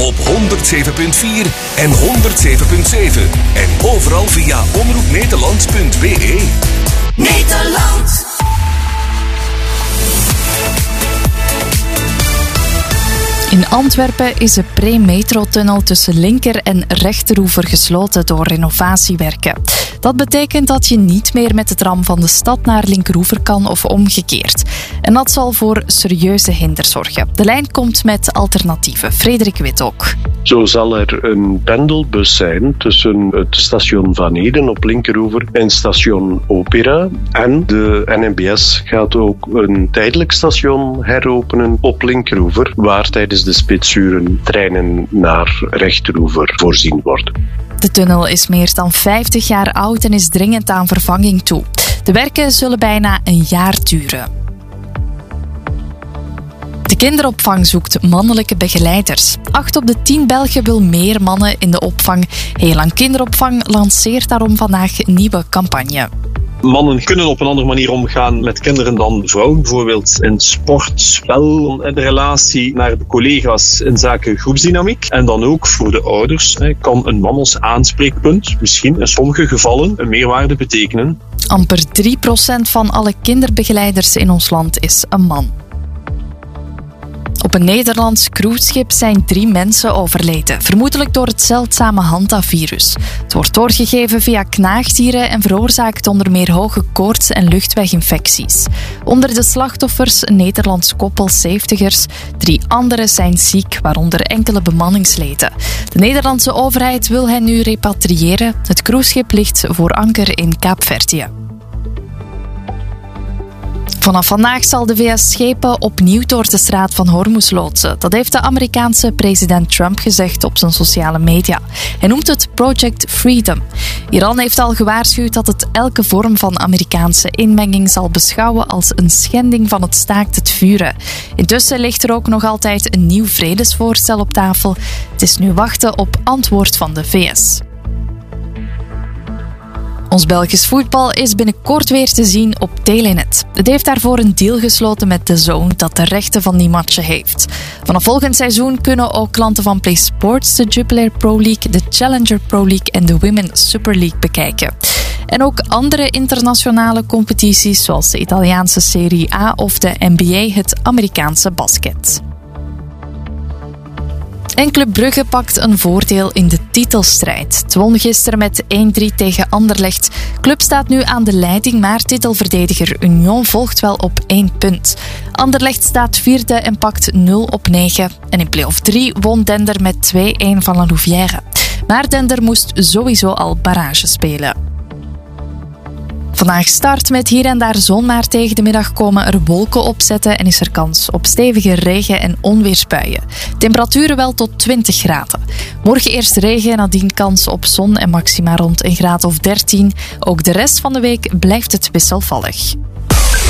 op 107.4 en 107.7. En overal via omroepnederland.be. Nederland. In Antwerpen is de pre-metrotunnel tussen linker- en rechteroever gesloten door renovatiewerken. Dat betekent dat je niet meer met de tram van de stad naar linkeroever kan of omgekeerd. En dat zal voor serieuze hinder zorgen. De lijn komt met alternatieven. Frederik Withoek. Zo zal er een pendelbus zijn tussen het station Van Eden op linkeroever en station Opera. En de NMBS gaat ook een tijdelijk station heropenen op linkeroever, waar tijdens de spitsuren treinen naar rechteroever voorzien worden. De tunnel is meer dan 50 jaar oud en is dringend aan vervanging toe. De werken zullen bijna een jaar duren. De kinderopvang zoekt mannelijke begeleiders. 8 op de 10 Belgen wil meer mannen in de opvang. Heel Lang Kinderopvang lanceert daarom vandaag een nieuwe campagne. Mannen kunnen op een andere manier omgaan met kinderen dan vrouwen. Bijvoorbeeld in sport, spel, de relatie naar de collega's in zaken groepsdynamiek. En dan ook voor de ouders kan een man als aanspreekpunt misschien in sommige gevallen een meerwaarde betekenen. Amper 3% van alle kinderbegeleiders in ons land is een man. Op een Nederlands cruiseschip zijn 3 mensen overleden, vermoedelijk door het zeldzame hantavirus. Het wordt doorgegeven via knaagdieren en veroorzaakt onder meer hoge koorts en luchtweginfecties. Onder de slachtoffers een Nederlands koppel 70ers. 3 anderen zijn ziek, waaronder enkele bemanningsleden. De Nederlandse overheid wil hen nu repatriëren. Het cruiseschip ligt voor anker in Kaapverdië. Vanaf vandaag zal de VS schepen opnieuw door de straat van Hormuz loodsen. Dat heeft de Amerikaanse president Trump gezegd op zijn sociale media. Hij noemt het Project Freedom. Iran heeft al gewaarschuwd dat het elke vorm van Amerikaanse inmenging zal beschouwen als een schending van het staakt het vuren. Intussen ligt er ook nog altijd een nieuw vredesvoorstel op tafel. Het is nu wachten op antwoord van de VS. Ons Belgisch voetbal is binnenkort weer te zien op Telenet. Het heeft daarvoor een deal gesloten met DAZN dat de rechten van die matchen heeft. Vanaf volgend seizoen kunnen ook klanten van Play Sports de Jupiler Pro League, de Challenger Pro League en de Women's Super League bekijken. En ook andere internationale competities zoals de Italiaanse Serie A of de NBA, het Amerikaanse basket. En Club Brugge pakt een voordeel in de titelstrijd. Het won gisteren met 1-3 tegen Anderlecht. Club staat nu aan de leiding, maar titelverdediger Union volgt wel op 1 punt. Anderlecht staat 4e en pakt 0 op 9. En in play-off 3 won Dender met 2-1 van La Louvière. Maar Dender moest sowieso al barrage spelen. Vandaag start met hier en daar zon, maar tegen de middag komen er wolken opzetten en is er kans op stevige regen- en onweersbuien. Temperaturen wel tot 20 graden. Morgen eerst regen en nadien kans op zon en maxima rond een graad of 13. Ook de rest van de week blijft het wisselvallig.